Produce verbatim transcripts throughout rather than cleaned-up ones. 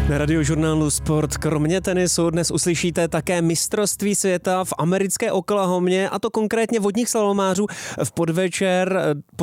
Na Radiožurnálu Sport kromě tenisu dnes uslyšíte také mistrovství světa v americké Oklahomě, a to konkrétně vodních slalomářů. V podvečer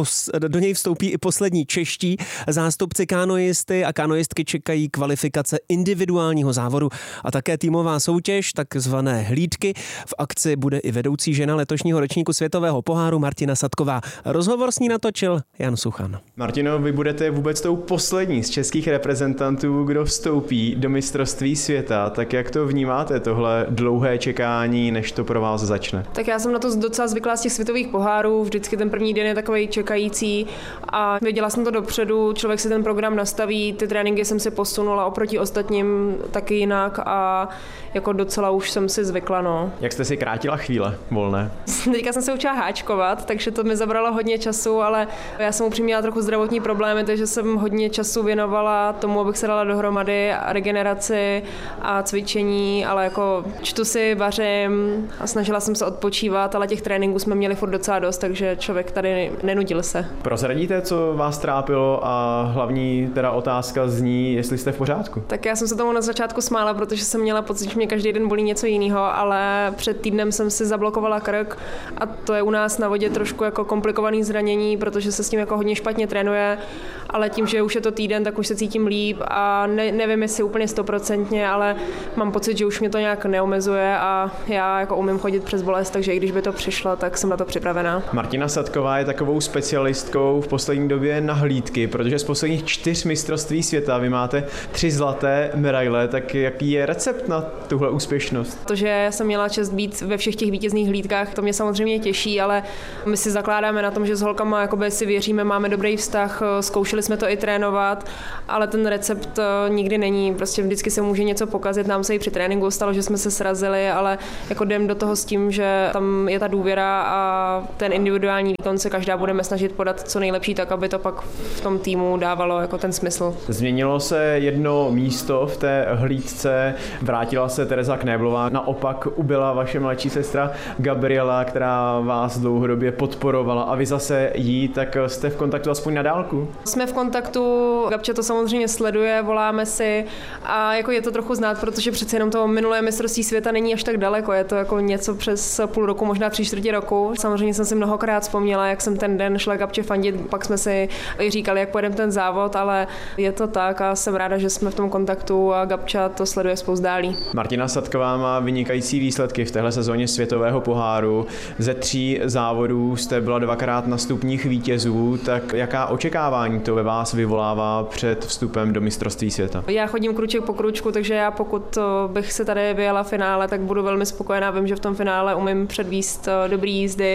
do něj vstoupí i poslední čeští zástupci. Kanoisty a kanoistky čekají kvalifikace individuálního závodu a také týmová soutěž, takzvané hlídky. V akci bude i vedoucí žena letošního ročníku světového poháru Martina Sadková. Rozhovor s ní natočil Jan Suchan. Martino, vy budete vůbec tou poslední z českých reprezentantů, kdo vstoupí do mistrovství světa, tak jak to vnímáte, tohle dlouhé čekání, než to pro vás začne? Tak já jsem na to docela zvyklá z těch světových pohárů, vždycky ten první den je takový čekající a věděla jsem to dopředu, člověk si ten program nastaví, ty tréninky jsem si posunula oproti ostatním taky jinak a jako docela už jsem si zvykla, no. Jak jste si krátila chvíle volné? Teďka jsem se učila háčkovat, takže to mi zabralo hodně času, ale já jsem upřímně měla trochu zdravotní problémy, takže jsem hodně času věnovala tomu, abych se dala dohromady a regeneraci a cvičení, ale jako čtu si, vařím a snažila jsem se odpočívat, ale těch tréninků jsme měli furt docela dost, takže člověk tady nenudil se. Prozradíte, co vás trápilo, a hlavní teda otázka zní, jestli jste v pořádku? Tak já jsem se tomu na začátku smála, protože jsem měla pocit, že mě každý den bolí něco jiného, ale před týdnem jsem si zablokovala krk a to je u nás na vodě trošku jako komplikovaný zranění, protože se s tím jako hodně špatně trénuje, ale tím, že už je to týden, tak už se cítím líp a ne, nevím, jestli úplně stoprocentně, ale mám pocit, že už mě to nějak neomezuje a já jako umím chodit přes bolest, takže i když by to přišlo, tak jsem na to připravená. Martina Sadková je takovou specialistkou v poslední době na hlídky, protože z posledních čtyř mistrovství světa vy máte tři zlaté medaile, tak jaký je recept na tuhle úspěšnost? To, že jsem měla čest být ve všech těch vítězných hlídkách, to mě samozřejmě těší, ale my si zakládáme na tom, že s holkama jakoby si věříme, máme dobrý vztah, zkoušeli jsme to i trénovat, ale ten recept nikdy není. Prostě vždycky se může něco pokazit, nám se i při tréninku stalo, že jsme se srazili, ale jako jdem do toho s tím, že tam je ta důvěra a ten individuální výkon se každá budeme snažit podat co nejlepší, tak aby to pak v tom týmu dávalo jako ten smysl. Změnilo se jedno místo v té hlídce, vrátila se Tereza Knéblová, naopak ubyla vaše mladší sestra Gabriela, která vás dlouhodobě podporovala, a vy zase jí, tak jste v kontaktu aspoň na dálku? Jsme v kontaktu, Gabča to samozřejmě sleduje, voláme si a jako je to trochu znát, protože přece jenom to minulé mistrovství světa není až tak daleko, je to jako něco přes půl roku, možná tři čtvrtě roku. Samozřejmě jsem si mnohokrát vzpomněla, jak jsem ten den šla Gabče fandit, pak jsme si i říkali, jak pojedeme ten závod, ale je to tak a jsem ráda, že jsme v tom kontaktu a Gabča to sleduje zpozdálí. Martina Sadková má vynikající výsledky v téhle sezóně světového poháru. Ze tří závodů jste byla dvakrát na stupních vítězů, tak jaká očekávání to ve vás vyvolává před vstupem do mistrovství světa? Já chodím kruček po kručku, takže já pokud bych se tady vyjela v finále, tak budu velmi spokojená. Vím, že v tom finále umím předvíst dobrý jízdy,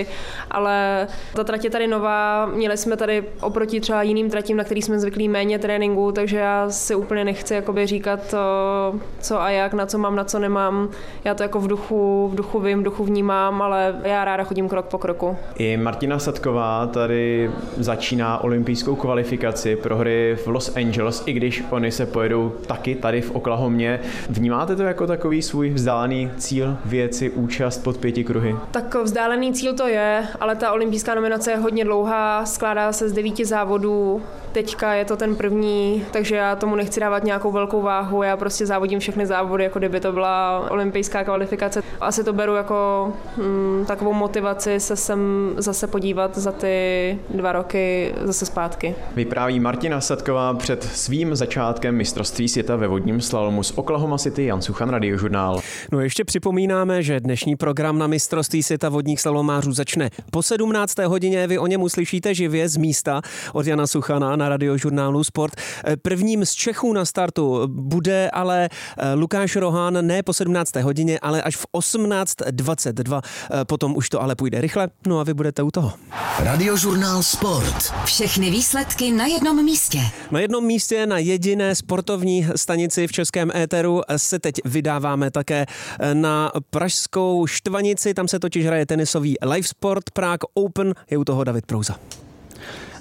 ale ta trať je tady nová. Měli jsme tady oproti třeba jiným tratím, na který jsme zvyklí, méně tréninku, takže já si úplně nechci jakoby říkat, co a jak, na co mám, na co nemám. Já to jako v duchu, v duchu vím, v duchu vnímám, ale já ráda chodím krok po kroku. I Martina Sadková tady začíná olympijskou kvalifikaci pro hry v Los Angeles, i když oni se pojedou taky tady v Oklahomě. Vnímáte to jako takový svůj vzdálený cíl, věci, účast pod pěti kruhy? Tak vzdálený cíl to je, ale ta olympijská nominace je hodně dlouhá, skládá se z devíti závodů. Teďka je to ten první, takže já tomu nechci dávat nějakou velkou váhu, já prostě závodím všechny závody, jako kdyby to byla olympijská kvalifikace. Asi to beru jako hm, takovou motivaci se sem zase podívat za ty dva roky zase zpátky. Vypráví Martina Sadková před svým začátkem mistrovství světa ve vodním slalomu z Oklahoma City. Jan Suchan, Radiožurnál. No ještě připomínáme, že dnešní program na mistrovství světa vodních slalomářů začne po sedmnácté hodině. Vy o něm uslyšíte živě z místa od Jana Suchana na Radiožurnálu Sport. Prvním z Čechů na startu bude ale Lukáš Rohan, ne po sedmnácté hodině, ale až v osmnáct dvacet dva. Potom už to ale půjde rychle, no a vy budete u toho. Radiožurnál Sport. Všechny výsledky na jednom místě. Na jednom místě, na jediné sportovní stanici v českém éteru se teď vydáváme také na pražskou Štvanici, tam se totiž hraje tenisový Live Sport Prague Open, je u toho David Prouza.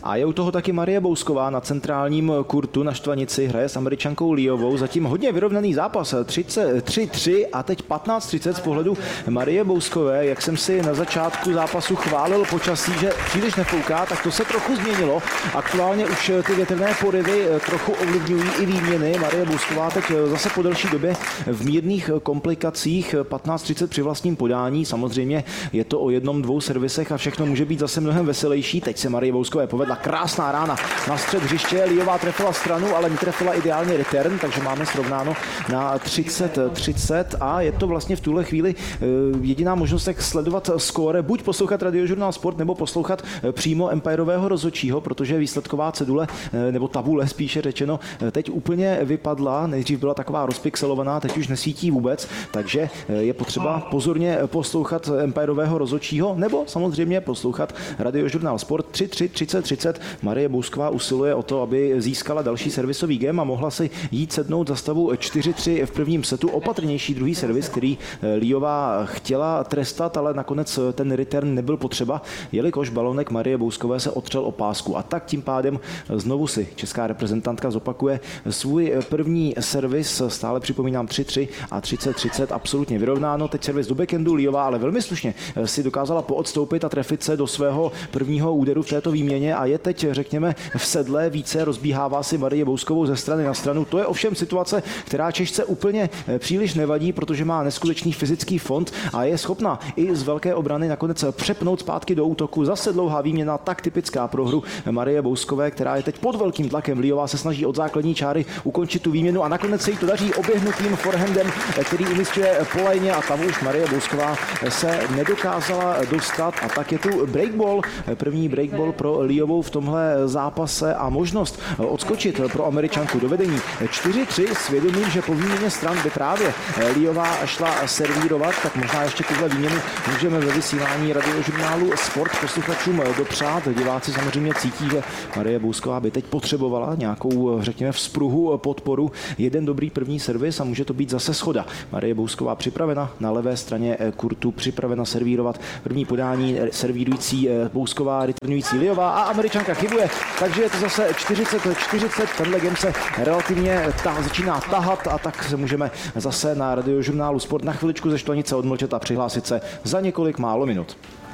A je u toho taky Marie Bousková na centrálním kurtu na Štvanici, hraje s Američankou Liovou. Zatím hodně vyrovnaný zápas, tři tři a teď patnáct třicet z pohledu Marie Bouskové. Jak jsem si na začátku zápasu chválil počasí, že příliš nefouká, tak to se trochu změnilo. Aktuálně už ty větrné porivy trochu ovlivňují i výměny. Marie Bousková teď zase po delší době v mírných komplikacích, patnáct třicet při vlastním podání. Samozřejmě je to o jednom, dvou servisech a všechno může být zase mnohem veselější. Teď se Marie Bouskové povedla krásná rána na střed hřiště. Liová trefila stranu, ale netrefila ideálně return, takže máme srovnáno na třicet třicet a je to vlastně v tuhle chvíli jediná možnost, jak sledovat skóre, buď poslouchat Radiožurnál Sport, nebo poslouchat přímo empirového rozhodčího, protože výsledková cedule, nebo tabule spíše řečeno, teď úplně vypadla. Nejdřív byla taková rozpixelovaná, teď už nesvítí vůbec, takže je potřeba pozorně poslouchat empirového rozhodčího, nebo samozřejmě poslouchat Radiožurnál Sport. tři tři, třicet třicet. Marie Bousková usiluje o to, aby získala další servisový game a mohla si jít sednout za stavu čtyři tři v prvním setu. Opatrnější druhý servis, který Liová chtěla trestat, ale nakonec ten return nebyl potřeba, jelikož balonek Marie Bouskové se otřel o pásku. A tak tím pádem znovu si česká reprezentantka zopakuje svůj první servis. Stále připomínám tři tři a třicet třicet, absolutně vyrovnáno. Teď servis do backendu. Liová ale velmi slušně si dokázala poodstoupit a trefit se do svého prvního úderu v této výměně a je teď, řekněme, v sedle více, rozbíhává si Marie Bouskovou ze strany na stranu. To je ovšem situace, která Češce úplně příliš nevadí, protože má neskutečný fyzický fond a je schopna i z velké obrany nakonec přepnout zpátky do útoku. Zase dlouhá výměna, tak typická pro hru Marie Bouskové, která je teď pod velkým tlakem. Liová se snaží od základní čáry ukončit tu výměnu a nakonec se jí to daří oběhnutým forehandem, který umísťuje po lajně a tam už Marie Bousková se nedokázala dostat a tak je tu breakball, první breakball pro Liovou v tomhle zápase a možnost odskočit pro Američanku do vedení čtyři tři s vědomím, že po výměně stran by právě Liová šla servírovat, tak možná ještě tuhle výměnu můžeme ve vysílání Radiožurnálu Sport posluchačům dopřát. Diváci samozřejmě cítí, že Marie Bousková by teď potřebovala nějakou, řekněme, vzpruhu, podporu, jeden dobrý první servis a může to být zase schoda. Marie Bousková připravena na levé straně kurtu, připravena servírovat první podání, servírující Bousková, returnující Liová a Američanka chybuje, takže je to zase čtyřicet čtyřicet, tenhle game se relativně ta, začíná tahat a tak se můžeme zase na Radiožurnálu Sport na chviličku ze Štvanice odmlčet a přihlásit se za několik málo minut.